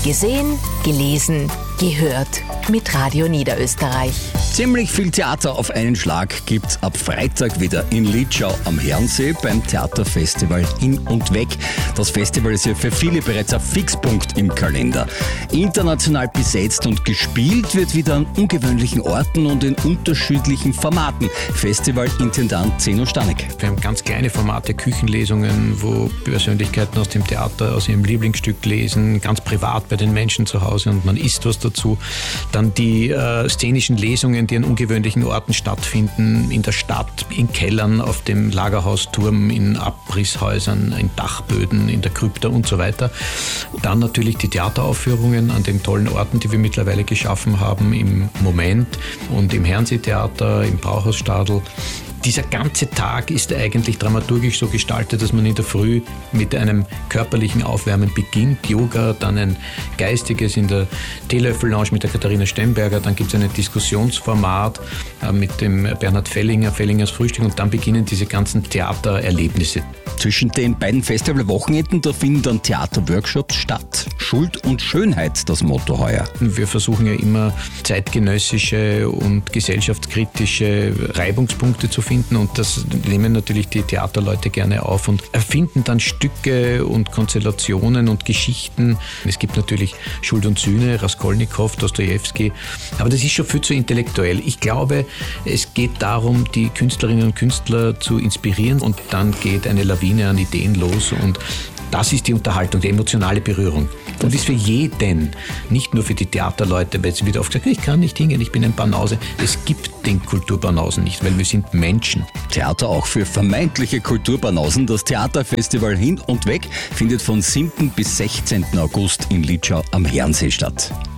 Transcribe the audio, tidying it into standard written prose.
Gesehen, gelesen, gehört mit Radio Niederösterreich. Ziemlich viel Theater auf einen Schlag gibt's ab Freitag wieder in Litschau am Herrensee beim Theaterfestival Hin und Weg. Das Festival ist ja für viele bereits ein Fixpunkt im Kalender. International besetzt und gespielt wird wieder an ungewöhnlichen Orten und in unterschiedlichen Formaten. Festivalintendant Zeno Stanek. Wir haben ganz kleine Formate, Küchenlesungen, wo Persönlichkeiten aus dem Theater aus ihrem Lieblingsstück lesen, ganz privat bei den Menschen zu Hause und man isst was dazu. Dann die szenischen Lesungen, die an ungewöhnlichen Orten stattfinden, in der Stadt, in Kellern, auf dem Lagerhausturm, in Abrisshäusern, in Dachböden, in der Krypta und so weiter. Dann natürlich die Theateraufführungen an den tollen Orten, die wir mittlerweile geschaffen haben, im Moment und im Herrenseetheater, im Brauhausstadl. Dieser ganze Tag ist eigentlich dramaturgisch so gestaltet, dass man in der Früh mit einem körperlichen Aufwärmen beginnt, Yoga, dann ein geistiges in der Teelöffel-Lounge mit der Katharina Stemberger, dann gibt es ein Diskussionsformat mit dem Bernhard Fellingers Frühstück und dann beginnen diese ganzen Theatererlebnisse. Zwischen den beiden Festivalwochenenden, da finden dann Theaterworkshops statt. Schuld und Schönheit, das Motto heuer. Wir versuchen ja immer zeitgenössische und gesellschaftskritische Reibungspunkte zu finden und das nehmen natürlich die Theaterleute gerne auf und erfinden dann Stücke und Konstellationen und Geschichten. Es gibt natürlich Schuld und Sühne, Raskolnikow, Dostojewski, aber das ist schon viel zu intellektuell. Ich glaube, es geht darum, die Künstlerinnen und Künstler zu inspirieren und dann geht eine Lawine an Ideen los und das ist die Unterhaltung, die emotionale Berührung. Und ist für jeden, nicht nur für die Theaterleute, weil sie wieder oft sagen, ich kann nicht hingehen, ich bin ein Banause. Es gibt den Kulturbanausen nicht, weil wir sind Menschen. Theater auch für vermeintliche Kulturbanausen. Das Theaterfestival Hin und Weg findet von 7. bis 16. August in Litschau am Herrensee statt.